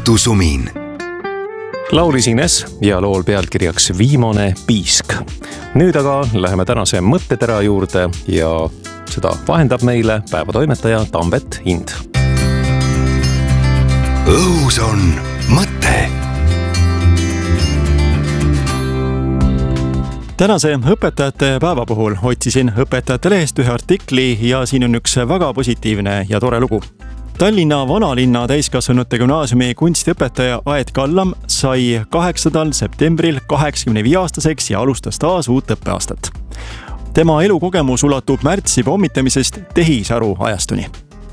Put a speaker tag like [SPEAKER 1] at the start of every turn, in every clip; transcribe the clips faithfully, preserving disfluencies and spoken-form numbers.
[SPEAKER 1] õhtusumin.
[SPEAKER 2] Laulis Ines ja lool pealkirjaks Viimane piisk. Nüüd aga läheme tänase mõttetera juurde ja seda vahendab meile päevatoimetaja Tambet Hind.
[SPEAKER 1] Õhus on mõte.
[SPEAKER 3] Tänase õpetajate päeva puhul otsisin õpetajate lehest ühe artikli ja siin on üks väga positiivne ja tore lugu. Tallinna Vanalinna täiskasvanute gümnaasiumi kunstiõpetaja Aet Kallam sai kaheksandal septembril kaheksakümne viie aastaseks ja alustas taas uut õppeaastat. Tema elukogemus ulatub märtsi pommitamisest tehisaru ajastuni.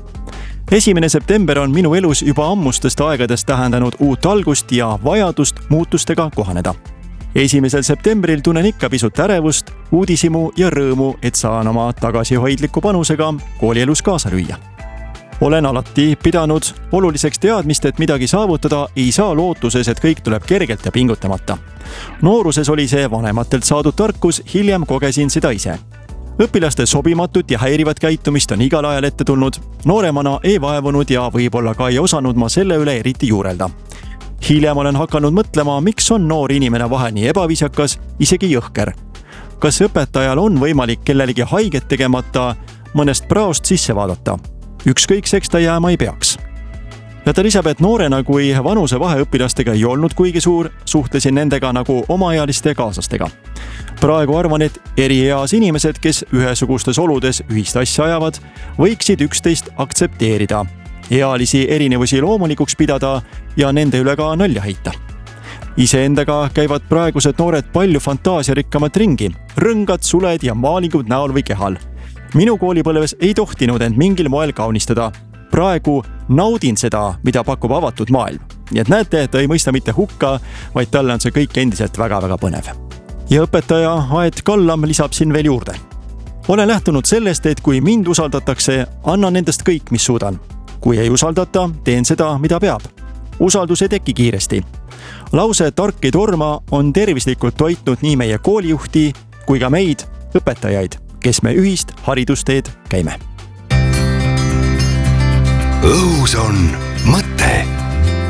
[SPEAKER 3] Esimene september on minu elus juba ammustest aegadest tähendanud uut algust ja vajadust muutustega kohaneda. Esimesel septembril tunnen ikka pisut ärevust, uudisimu ja rõõmu, et saan oma tagasihoidliku panusega koolielus kaasa lüüa. Olen alati pidanud oluliseks teadmist, et midagi saavutada ei saa lootuses, et kõik tuleb kergelt ja pingutamata. Nooruses oli see vanematelt saadud tarkus, hiljem kogesin seda ise. Õpilaste sobimatut ja häirivat käitumist on igal ajal ette tulnud. Nooremana ei vaevunud ja võib-olla ka ei osanud ma selle üle eriti juurelda. Hiljem olen hakanud mõtlema, miks on noor inimene vahel nii ebaviisakas, isegi jõhker. Kas õpetajal on võimalik kellelegi haiget tegemata mõnest praost sisse vaadata? Ükskõikseks ta jääma ei peaks. Ja ta lisab, et noorena, kui vanuse vahe õpilastega ei olnud kuigi suur, suhtlesin nendega nagu omaealiste kaaslastega. Praegu arvan, et eri eas inimesed, kes ühesugustes oludes ühist asja ajavad, võiksid üksteist aktsepteerida, ealisi erinevusi loomulikuks pidada ja nende üle ka nalja heita. Iseendaga käivad praegused noored palju fantaasiarikkamat ringi, rõngad, suled ja maalingud näol või kehal. Minu koolipõlves ei tohtinud end mingil moel kaunistada. Praegu naudin seda, mida pakub avatud maailm. Nii et näete, ta ei mõista mitte hukka, vaid talle on see kõik endiselt väga-väga põnev. Ja õpetaja Aet Kallam lisab siin veel juurde. Olen lähtunud sellest, et kui mind usaldatakse, annan endast kõik, mis suudan. Kui ei usaldata, teen seda, mida peab. Usaldus ei teki kiiresti. Lause tark ei torma on tervislikult toitnud nii meie koolijuhti kui ka meid, õpetajaid, kes me ühist haridusteed käime.
[SPEAKER 1] Õhus on